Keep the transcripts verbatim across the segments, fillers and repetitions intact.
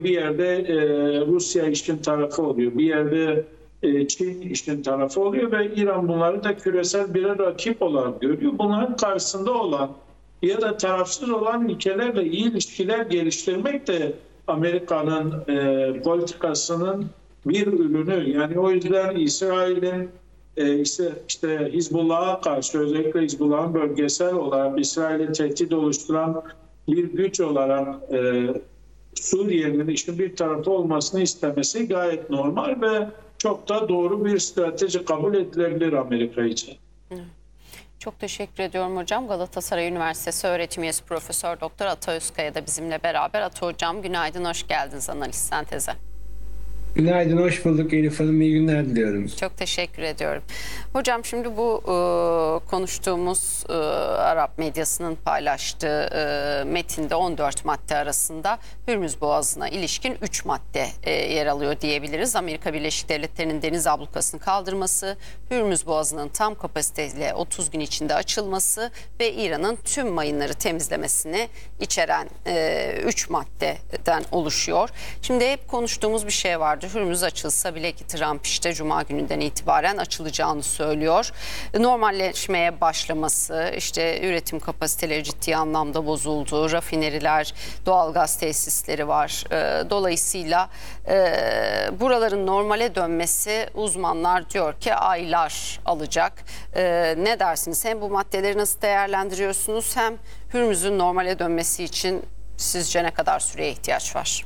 Bir yerde e, Rusya işin tarafı oluyor, bir yerde e, Çin işin tarafı oluyor ve İran bunları da küresel birer rakip olarak görüyor. Bunların karşısında olan ya da tarafsız olan ülkelerle iyi ilişkiler geliştirmek de Amerika'nın e, politikasının bir ürünü. Yani o yüzden İsrail'in e, işte, işte Hizbullah'a karşı, özellikle Hizbullah'ın bölgesel olarak İsrail'e tehdit oluşturan bir güç olarak e, Suriye'nin işin bir tarafı olmasını istemesi gayet normal ve çok da doğru bir strateji kabul edilebilir Amerika için. Çok teşekkür ediyorum hocam. Galatasaray Üniversitesi öğretim üyesi Profesör Doktor Ata Özkaya da bizimle beraber. Ata hocam günaydın, hoş geldiniz Analiz Sentez'e. Günaydın, hoş bulduk Elif Hanım. İyi günler diliyorum. Çok teşekkür ediyorum. Hocam şimdi bu e, konuştuğumuz e, Arap medyasının paylaştığı e, metinde on dört madde arasında Hürmüz Boğazı'na ilişkin üç madde e, yer alıyor diyebiliriz. Amerika Birleşik Devletleri'nin deniz ablukasını kaldırması, Hürmüz Boğazı'nın tam kapasiteyle otuz gün içinde açılması ve İran'ın tüm mayınları temizlemesini içeren üç maddeden oluşuyor. Şimdi hep konuştuğumuz bir şey vardı. Hürmüz açılsa bile ki Trump işte Cuma gününden itibaren açılacağını söylüyor. Normalleşmeye başlaması, işte üretim kapasiteleri ciddi anlamda bozuldu. Rafineriler, doğalgaz tesisleri var. Dolayısıyla buraların normale dönmesi uzmanlar diyor ki aylar alacak. Ne dersiniz? Hem bu maddeleri nasıl değerlendiriyorsunuz hem Hürmüz'ün normale dönmesi için sizce ne kadar süreye ihtiyaç var?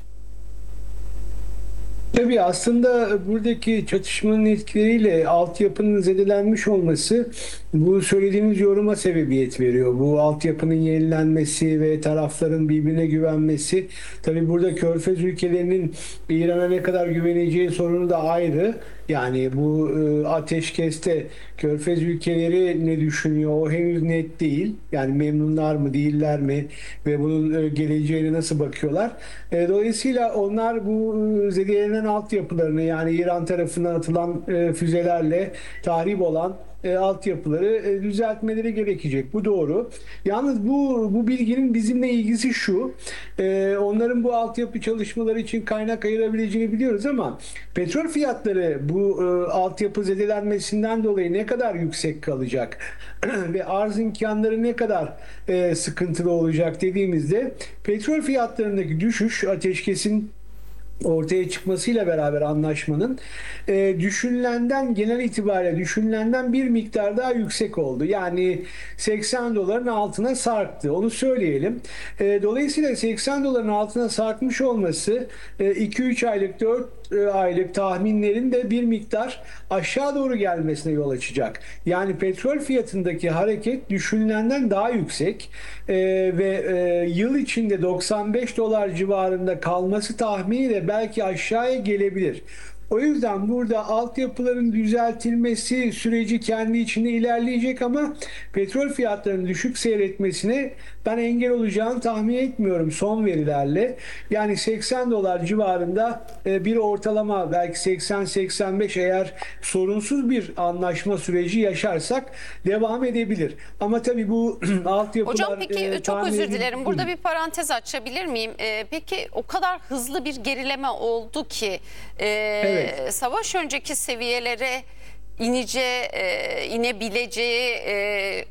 Tabii aslında buradaki çatışmanın etkileriyle altyapının zedelenmiş olması bu söylediğimiz yoruma sebebiyet veriyor. Bu altyapının yenilenmesi ve tarafların birbirine güvenmesi. Tabii burada Körfez ülkelerinin İran'a ne kadar güveneceği sorunu da ayrı. Yani bu e, ateşkeste Körfez ülkeleri ne düşünüyor o henüz net değil. Yani memnunlar mı değiller mi ve bunun e, geleceğine nasıl bakıyorlar. E, dolayısıyla onlar bu e, zedelenen altyapılarını, yani İran tarafından atılan e, füzelerle tahrip olan e, altyapıları e, düzeltmeleri gerekecek. Bu doğru. Yalnız bu bu bilginin bizimle ilgisi şu. E, onların bu altyapı çalışmaları için kaynak ayırabileceğini biliyoruz ama petrol fiyatları bu e, altyapı zedelenmesinden dolayı ne kadar yüksek kalacak ve arz imkanları ne kadar e, sıkıntılı olacak dediğimizde petrol fiyatlarındaki düşüş ateşkesin ortaya çıkmasıyla beraber anlaşmanın e, düşünülenden genel itibariyle düşünülenden bir miktar daha yüksek oldu. Yani seksen doların altına sarktı. Onu söyleyelim. E, dolayısıyla seksen doların altına sarkmış olması e, iki üç aylık dört aylık tahminlerin de bir miktar aşağı doğru gelmesine yol açacak. Yani petrol fiyatındaki hareket düşünülenden daha yüksek e, ve e, yıl içinde doksan beş dolar civarında kalması tahminiyle belki aşağıya gelebilir. O yüzden burada altyapıların düzeltilmesi süreci kendi içinde ilerleyecek ama petrol fiyatlarının düşük seyretmesine ben engel olacağını tahmin etmiyorum son verilerle. Yani seksen dolar civarında bir ortalama, belki seksen seksen beş, eğer sorunsuz bir anlaşma süreci yaşarsak devam edebilir. Ama tabii bu altyapılar... Hocam peki e, çok özür edildi. dilerim. Burada bir parantez açabilir miyim? E, peki o kadar hızlı bir gerileme oldu ki e, evet. savaş önceki seviyelere inice, e, inebileceği e,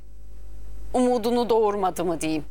umudunu doğurmadı mı diyeyim?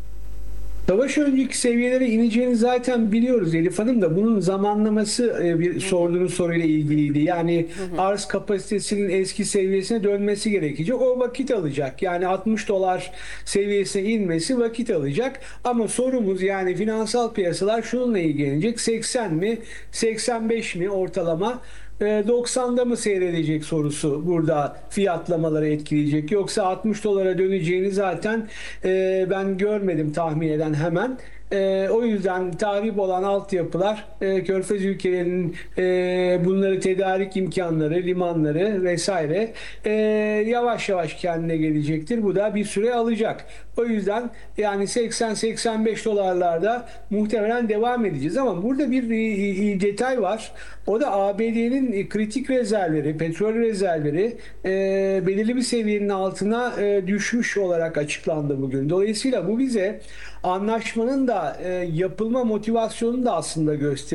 Savaş önceki seviyelere ineceğini zaten biliyoruz Elif Hanım, da bunun zamanlaması e, bir sorduğunuz soruyla ilgiliydi. Yani hı hı. arz kapasitesinin eski seviyesine dönmesi gerekecek. O vakit alacak. Yani altmış dolar seviyesine inmesi vakit alacak. Ama sorumuz, yani finansal piyasalar şununla ilgilenecek. seksen mi, seksen beş mi ortalama? doksanda mı seyredecek sorusu burada fiyatlamaları etkileyecek. Yoksa altmış dolara döneceğini zaten e, ben görmedim tahmin eden hemen. E, o yüzden tahrip olan altyapılar, e, Körfez ülkelerinin e, bunları tedarik imkanları, limanları vesaire e, yavaş yavaş kendine gelecektir. Bu da bir süre alacak. O yüzden yani seksen seksen beş dolarlarda muhtemelen devam edeceğiz ama burada bir e, e, detay var. O da A B D'nin kritik rezervleri, petrol rezervleri e, belirli bir seviyenin altına e, düşmüş olarak açıklandı bugün. Dolayısıyla bu bize anlaşmanın da e, yapılma motivasyonunu da aslında gösteriyor.